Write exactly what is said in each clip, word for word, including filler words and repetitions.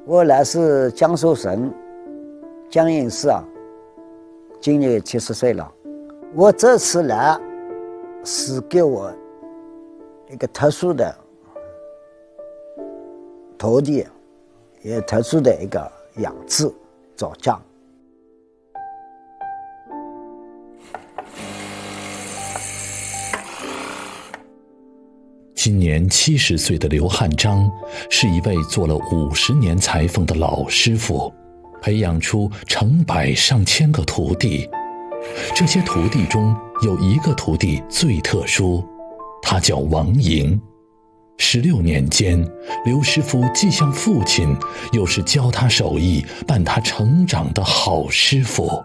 我来自江苏省江阴市啊，今年七十岁了。我这次来是给我一个特殊的徒弟，也特殊的一个养子找家。 今年七十岁的刘汉章是一位做了五十年裁缝的老师傅，培养出成百上千个徒弟。这些徒弟中有一个徒弟最特殊，他叫王莹。十六年间，刘师傅既像父亲，又是教他手艺、伴他成长的好师傅。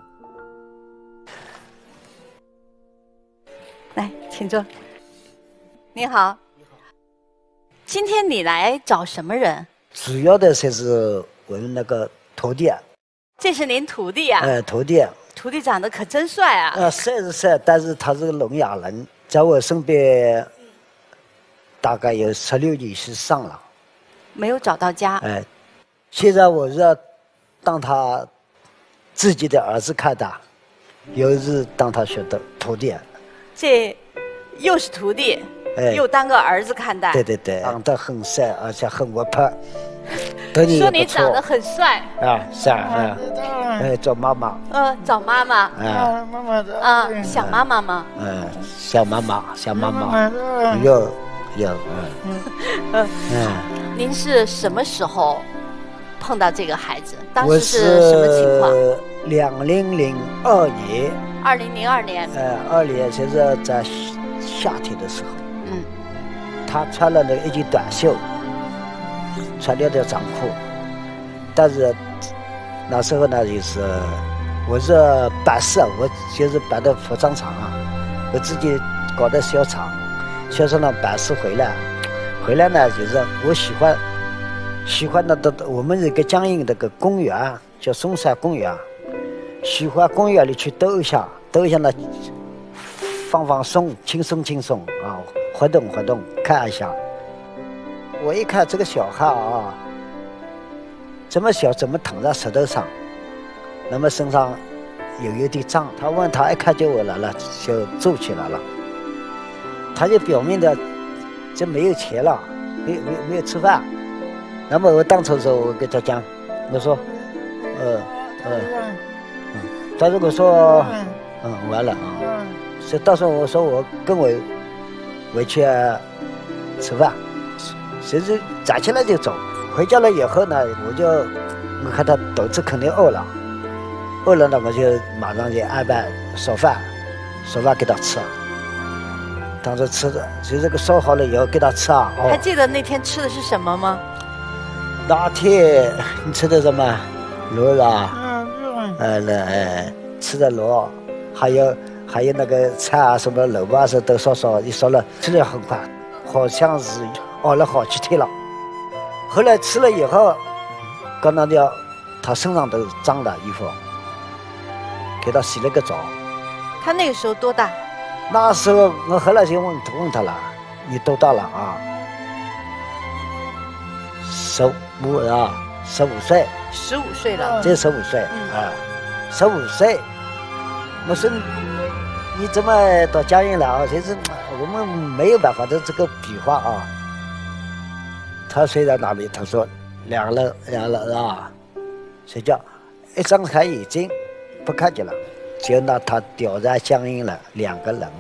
来，请坐。你好。今天你来找什么人？ 主要的就是我们那个徒弟。 这是您徒弟啊？ 呃，徒弟。 徒弟长得可真帅啊！ 呃，帅是帅，但是他是个聋哑人，在我身边大概有十六年以上了。 没有找到家。 哎、呃，现在我是要当他自己的儿子看待，又是当他学的徒弟。 这又是徒弟。哎、又当个儿子看待。 对对对，长得很帅，而且很活泼。 你说你长得很帅啊，是啊，哎，找妈妈。 呃，找妈妈。 啊， 妈妈的。 啊，想妈妈吗？ 嗯，想妈妈，想妈妈。有有，嗯嗯嗯。您是什么时候碰到这个孩子？当时是什么情况？ 两零零二年。 二零零二年。 呃，二年就是在夏天的时候。 嗯， 他穿了那一件短袖，穿了条长裤，但是那时候呢，就是我是办事，我就是办的服装厂啊，我自己搞的小厂，小厂呢办事回来，回来呢就是我喜欢喜欢那的我们这个江阴那个公园叫松山公园，喜欢公园里去兜一下，兜一下呢，放放松，轻松轻松啊。活动活动，看一下。我一看这个小孩啊，这么小，怎么躺在石头上？那么身上有一点脏。他问他一看见我来了，就坐起来了。他就表明的，这没有钱了，没没没有吃饭。那么我当初的时候，我跟他讲，我说，呃呃，嗯，但是我说，嗯，完了啊。所以到时候我说我跟我。回去吃饭，谁知站起来就走。回家了以后呢，我就我看他肚子肯定饿了，饿了呢，我就马上就安排烧饭，烧饭给他吃。当时吃的，就这个烧好了以后给他吃啊。 哦、还记得那天吃的是什么吗？ 那天你吃的什么？螺啊？ 嗯嗯。 呃，那哎，吃的螺，还有。还有那个菜啊，什么萝卜啊，都烧烧，一烧了，吃得很快，好像是熬了好几天了。后来吃了以后，刚那条他身上都脏了衣服，给他洗了个澡。 他那个时候多大？ 那时候我后来就问问他了，你多大了啊？十五啊，十五岁。 十五岁了。 这十五岁，嗯、啊，十五岁。我说。你怎么到江阴来啊？其实我们没有办法的这个比划啊。他睡在哪里？他说两楼，两楼啊，睡觉，一张开眼睛不看见了，就拿他吊在江阴了，两个人。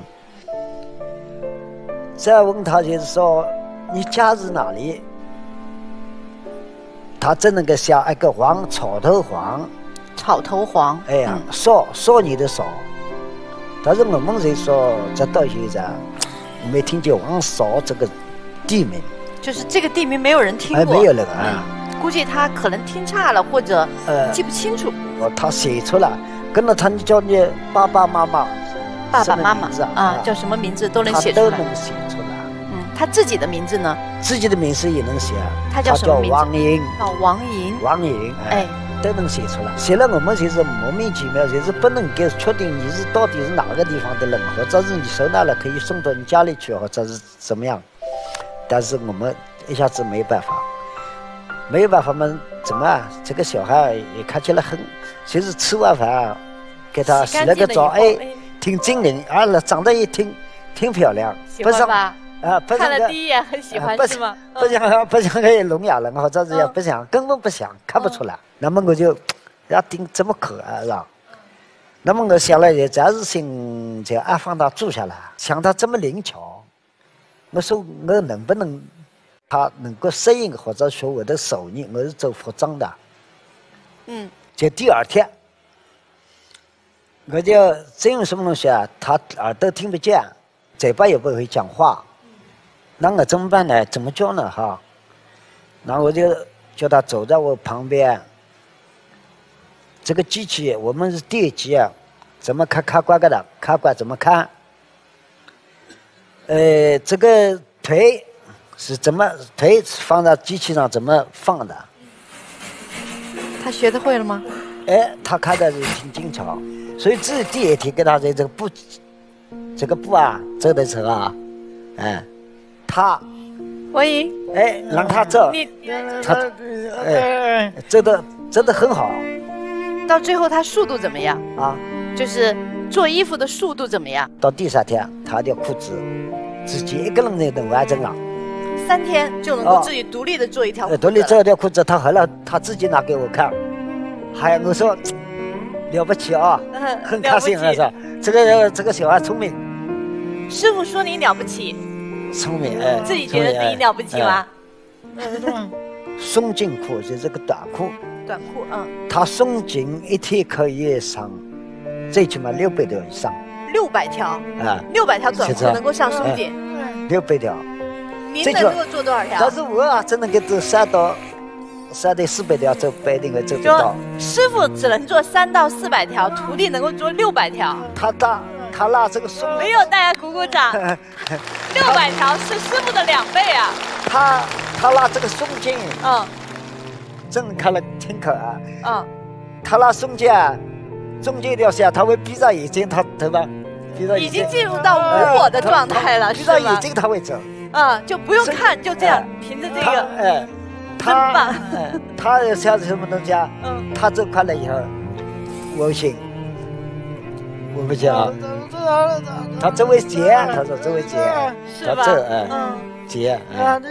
再问他就是说你家是哪里？他只能够像一个黄草头黄， 草头黄， 哎呀，少少年的少。但是我们人说，直到现在没听见王韶这个地名， 就是这个地名没有人听过， 哎，没有人啊、 嗯。估计他可能听差了，或者记不清楚。 呃、他写出来，跟着他叫你爸爸妈妈， 爸爸妈妈啊、 啊，叫什么名字都能写出来， 他都能写出来。 嗯，他自己的名字呢？ 自己的名字也能写。 他叫什么名字？ 叫王莹。 哦，王莹。 王莹，哎。 哎都能写出来，写了我们就是莫名其妙，就是不能够确定你是到底是哪个地方的人，或者是你收纳了可以送到你家里去，或者是怎么样。但是我们一下子没有办法，没有办法嘛，只怎么啊？这个小孩也看起来很，其实吃完饭给他洗了个澡，哎，挺精灵，啊，长得也挺挺漂亮， 喜欢吧？ 啊，不看了第一眼很喜欢、 啊、 是吗？ 不像不像个聋哑人或者是也不像，嗯、根本不像，看不出来。嗯、那么我就要顶这么可爱了。那么我想了也暂时性就安放他住下来，像他这么灵巧，我说我能不能他能够适应或者说我的手艺，我是做服装的， 嗯， 就第二天我就这用什么东西啊？他耳朵听不见，嘴巴也不会讲话，那我怎么办呢？怎么教呢？哈，然后我就叫他走在我旁边。这个机器我们是电机啊，怎么看开关的？开关怎么看？呃，这个腿是怎么腿放在机器上怎么放的？ 他学得会了吗？ 哎，他看的是挺精巧，所以这是第一天给他的这个布，这个布啊，走的时候啊，哎，他， 喂， 哎，让他走， 你他，哎，走的走的很好。 到最后他速度怎么样啊？ 就是做衣服的速度怎么样？ 到第三天，他的裤子自己一个人就能完成了。 三天就能够自己独立的做一条裤子、哦。 独立做一条裤子，他后来他自己拿给我看，还我说了不起啊，嗯、很开心啊，说这个这个小孩聪明。 师傅说你了不起， 聪明哎， 自己觉得自己了不起吗？ 嗯、松紧裤就是这个短裤。 短裤，嗯， 他松紧一天可以上，最起码六百条以上。 六百条啊， 六百条短裤能够上松紧， 六百条。 您能够做多少条？ 但是我啊，只能够做三到三到四百条，做不一定会做得到。 师傅只能做三到四百条，徒弟能够做六百条。 他大，他拿这个松， 没有，大家鼓鼓掌。六百条是师傅的两倍啊！ 他他拿这个松筋， 嗯。 真看了挺可爱。 嗯， 他拿松筋啊，中间一条线，他会闭上眼睛，他对吧？闭上眼睛， 已经进入到无我的状态了， 闭上眼睛他会走。 嗯，就不用看，就这样，凭着这个， 哎， 真棒。 哎，他要想什么东西啊？ 嗯， 他走快了以后，我不行，我不行啊。他周围接，他说周围接， 是吧？ 他走，哎， 嗯， 接，哎。